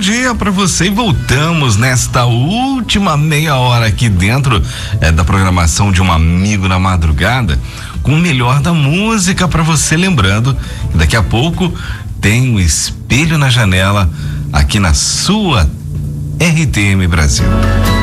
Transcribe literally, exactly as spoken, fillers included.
dia para você e voltamos nesta última meia hora aqui dentro é, da programação de Um Amigo na Madrugada com o melhor da música para você, lembrando que daqui a pouco tem o Espelho na Janela aqui na sua R T M Brasil.